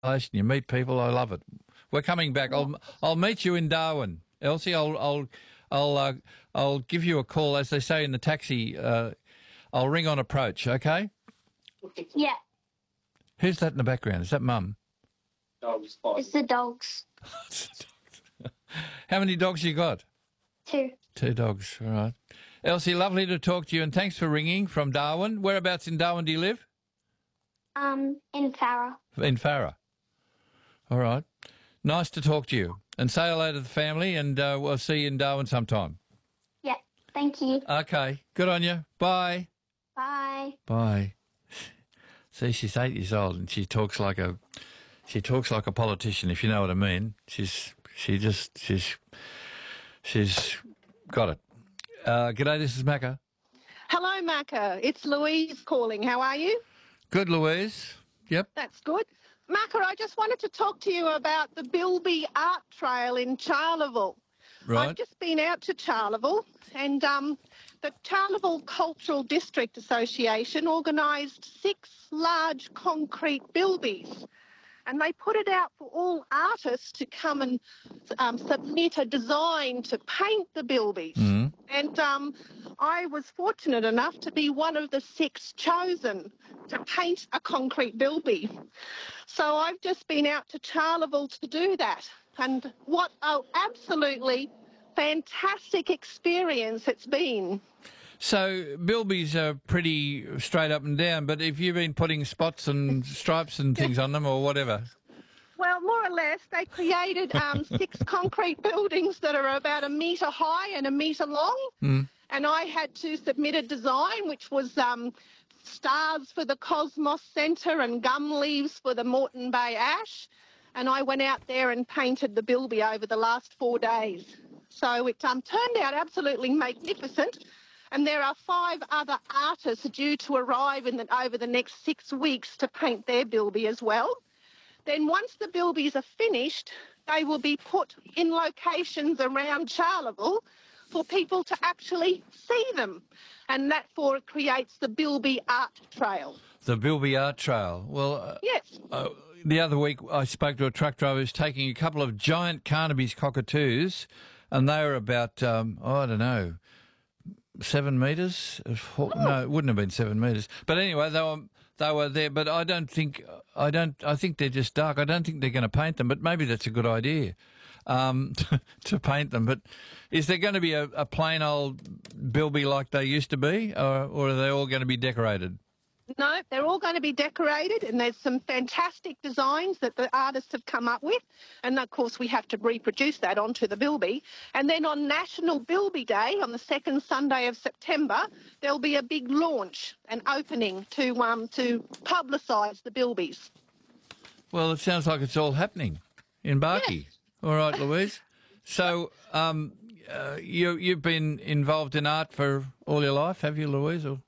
you meet people. I love it. We're coming back. I'll meet you in Darwin, Elsie. I'll give you a call, as they say in the taxi. I'll ring on approach. Okay. Yeah. Who's that in the background? Is that Mum? It's the dogs. How many dogs you got? 2. 2 dogs. All right. Elsie, lovely to talk to you, and thanks for ringing from Darwin. Whereabouts in Darwin do you live? In Farah. In Farah. All right. Nice to talk to you. And say hello to the family, and we'll see you in Darwin sometime. Yeah. Thank you. Okay. Good on you. Bye. Bye. Bye. See, she's 8 years old, and she talks like a politician, if you know what I mean. She's got it. G'day, this is Macca. Hello, Macca. It's Louise calling. How are you? Good, Louise. Yep. That's good. Macca, I just wanted to talk to you about the Bilby Art Trail in Charleville. Right. I've just been out to Charleville, and the Charleville Cultural District Association organised 6 large concrete bilbies. And they put it out for all artists to come and submit a design to paint the bilbies. Mm. And I was fortunate enough to be one of the 6 chosen to paint a concrete bilby. So I've just been out to Charleville to do that. And what an absolutely fantastic experience it's been. So bilbies are pretty straight up and down, but have you been putting spots and stripes and things on them or whatever? Well, more or less, they created 6 concrete buildings that are about 1 metre high and 1 metre long. Mm. And I had to submit a design, which was stars for the Cosmos Centre and gum leaves for the Moreton Bay Ash. And I went out there and painted the bilby over the last 4 days. So it turned out absolutely magnificent. And there are 5 other artists due to arrive over the next 6 weeks to paint their bilby as well. Then once the bilbies are finished, they will be put in locations around Charleville for people to actually see them. And that creates the Bilby Art Trail. The Bilby Art Trail. Well, yes. The other week I spoke to a truck driver who's taking a couple of giant Carnaby's cockatoos, and they were about, I don't know, 7 metres? No, it wouldn't have been 7 metres. But anyway, they were there. But I think they're just dark. I don't think they're going to paint them. But maybe that's a good idea, to paint them. But is there going to be a plain old bilby like they used to be, or are they all going to be decorated? No, they're all going to be decorated, and there's some fantastic designs that the artists have come up with. And, of course, we have to reproduce that onto the bilby. And then on National Bilby Day, on the 2nd Sunday of September, there'll be a big launch, an opening to publicise the bilbies. Well, it sounds like it's all happening in Barkey. Yes. All right, Louise. So you've been involved in art for all your life, have you, Louise? Or?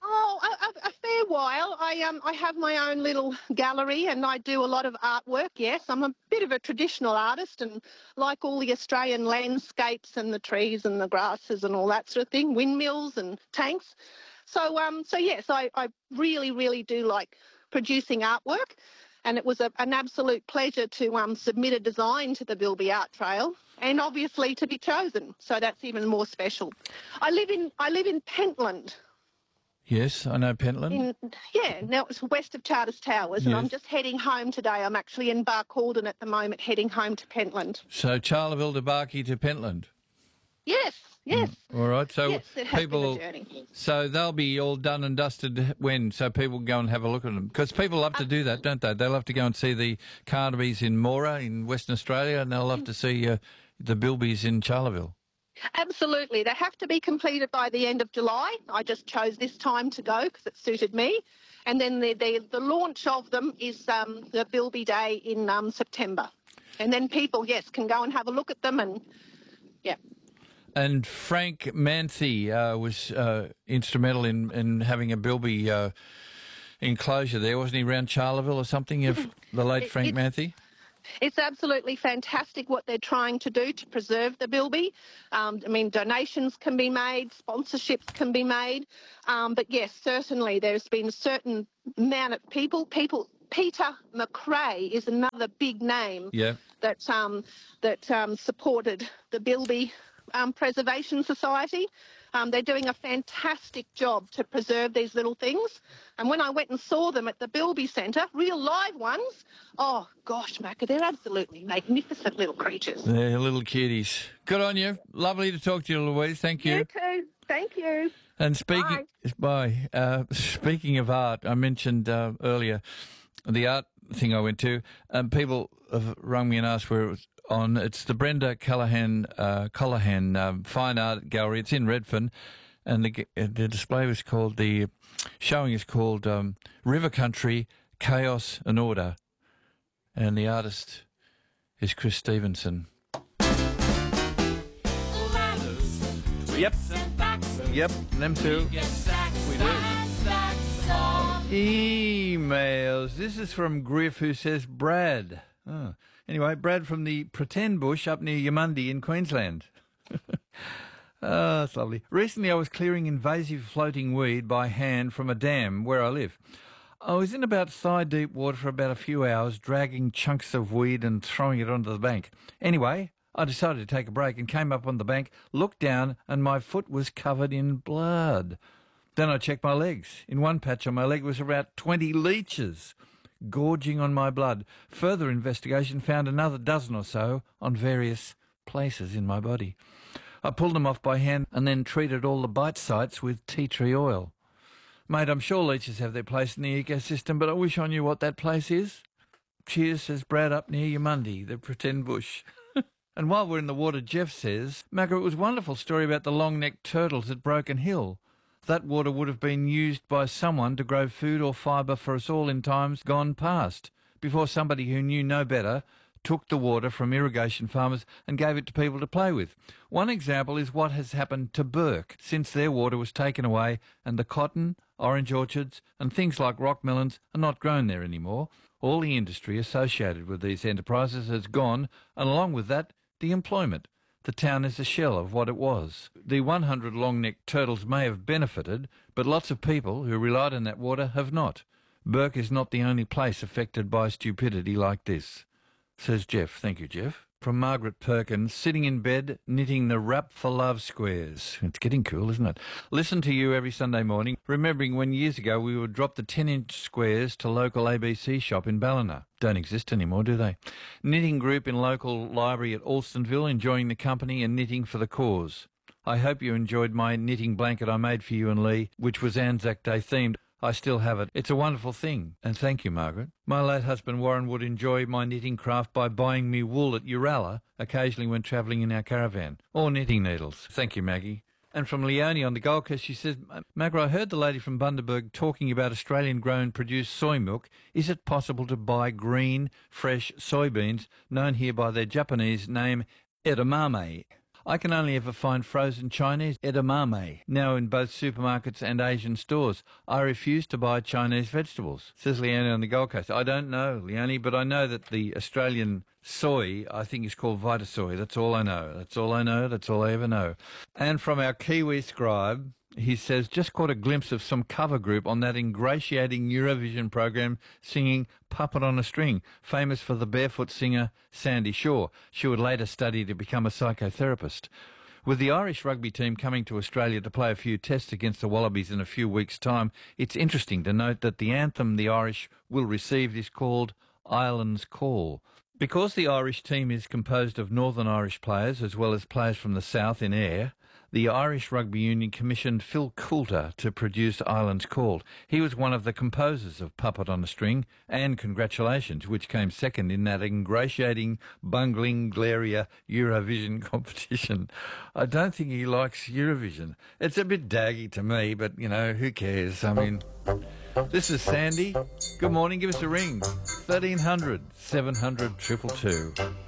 A fair while. I have my own little gallery and I do a lot of artwork, yes. I'm a bit of a traditional artist and like all the Australian landscapes and the trees and the grasses and all that sort of thing, windmills and tanks. So yes, I really, really do like producing artwork, and it was an absolute pleasure to submit a design to the Bilby Art Trail and obviously to be chosen. So that's even more special. I live in Pentland. Yes, I know Pentland. Now it's west of Charters Towers, and I'm just heading home today. I'm actually in Barcaldine at the moment, heading home to Pentland. So Charleville to Barkey to Pentland? Yes. All right, so yes, it has been a journey. So they'll be all done and dusted when? So people go and have a look at them? Because people love to do that, don't they? They love to go and see the Carnabys in Mora in Western Australia, and they'll love to see the bilbies in Charleville. Absolutely. They have to be completed by the end of July. I just chose this time to go because it suited me. And then the launch of them is the Bilby Day in September. And then people, yes, can go and have a look at them and, yeah. And Frank Manthey was instrumental in having a bilby enclosure there, wasn't he, around Charleville or something, the late Frank Manthey? It's absolutely fantastic what they're trying to do to preserve the bilby. Donations can be made, sponsorships can be made. But yes, certainly there's been a certain amount of people Peter McRae is another big name Yeah. that supported the Bilby Preservation Society. They're doing a fantastic job to preserve these little things. And when I went and saw them at the Bilby Centre, real live ones, oh gosh, Macca, they're absolutely magnificent little creatures. They're little kitties. Good on you. Lovely to talk to you, Louise. Thank you. You too. Thank you. And speaking of art, I mentioned earlier the art thing I went to, and people have rung me and asked where it was on. It's the Brenda Colohan Fine Art Gallery. It's in Redfern, and the display was called, the showing is called River Country, Chaos and Order, and the artist is Chris Stevenson. Yep, them too. We do. Emails. This is from Griff, who says, Brad. Oh. Anyway, Brad from the Pretend Bush up near Yamundi in Queensland. Oh, that's lovely. Recently I was clearing invasive floating weed by hand from a dam where I live. I was in about thigh-deep water for about a few hours, dragging chunks of weed and throwing it onto the bank. Anyway, I decided to take a break and came up on the bank, looked down, and my foot was covered in blood. Then I checked my legs. In one patch on my leg was about 20 leeches gorging on my blood. Further investigation found another dozen or so on various places in my body. I pulled them off by hand and then treated all the bite sites with tea tree oil. Mate, I'm sure leeches have their place in the ecosystem, but I wish I knew what that place is. Cheers, says Brad up near Yamundi, the Pretend Bush. And while we're in the water, Jeff says, Macca, it was a wonderful story about the long-necked turtles at Broken Hill. That water would have been used by someone to grow food or fibre for us all in times gone past, before somebody who knew no better took the water from irrigation farmers and gave it to people to play with. One example is what has happened to Burke since their water was taken away and the cotton, orange orchards and things like rock melons are not grown there anymore. All the industry associated with these enterprises has gone, and along with that, the employment. The town is a shell of what it was. The 100 long-necked turtles may have benefited, but lots of people who relied on that water have not. Burke is not the only place affected by stupidity like this, says Jeff. Thank you, Jeff. From Margaret Perkins, sitting in bed, knitting the Rap for Love squares. It's getting cool, isn't it? Listen to you every Sunday morning, remembering when years ago we would drop the 10-inch squares to local ABC shop in Ballina. Don't exist anymore, do they? Knitting group in local library at Alstonville, enjoying the company and knitting for the cause. I hope you enjoyed my knitting blanket I made for you and Lee, which was Anzac Day themed. I still have it. It's a wonderful thing. And thank you, Margaret. My late husband Warren would enjoy my knitting craft by buying me wool at Uralla, occasionally when travelling in our caravan. Or knitting needles. Thank you, Maggie. And from Leonie on the Gold Coast, she says, Margaret, I heard the lady from Bundaberg talking about Australian-grown produced soy milk. Is it possible to buy green, fresh soybeans, known here by their Japanese name edamame? I can only ever find frozen Chinese edamame, now in both supermarkets and Asian stores. I refuse to buy Chinese vegetables, says Leonie on the Gold Coast. I don't know, Leonie, but I know that the Australian soy, I think, is called Vitasoy. That's all I know. That's all I know. That's all I ever know. And from our Kiwi scribe, he says, just caught a glimpse of some cover group on that ingratiating Eurovision program singing Puppet on a String, famous for the barefoot singer Sandy Shaw. She would later study to become a psychotherapist. With the Irish rugby team coming to Australia to play a few tests against the Wallabies in a few weeks' time, it's interesting to note that the anthem the Irish will receive is called Ireland's Call. Because the Irish team is composed of Northern Irish players as well as players from the South in Ayr, the Irish Rugby Union commissioned Phil Coulter to produce Ireland's Call. He was one of the composers of Puppet on a String and Congratulations, which came second in that ingratiating, bungling, glarier Eurovision competition. I don't think he likes Eurovision. It's a bit daggy to me, but, you know, who cares? I mean, this is Sandy. Good morning. Give us a ring. 1300 700 222.